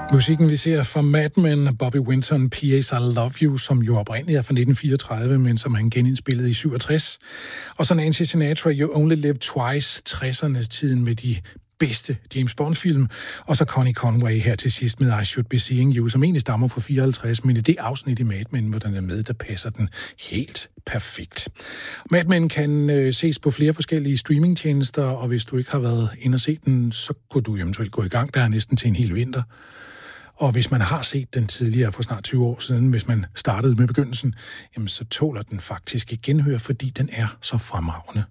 Musikken, vi ser fra Mad Men, Bobby Winton, P.A.'s I Love You, som jo oprindeligt er fra 1934, men som han genindspillede i 67. Og så Nancy Sinatra, You Only Live Twice, 60'erne-tiden med de bedste James Bond-film. Og så Connie Conway her til sidst med I Should Be Seeing You, som egentlig stammer fra 54, men i det afsnit i Mad Men, hvor den er med, der passer den helt perfekt. Mad Men kan ses på flere forskellige streamingtjenester, og hvis du ikke har været inde og set den, så kunne du eventuelt gå i gang. Der er næsten til en hel vinter. Og hvis man har set den tidligere for snart 20 år siden, hvis man startede med begyndelsen, jamen så tåler den faktisk et genhør, fordi den er så fremragende.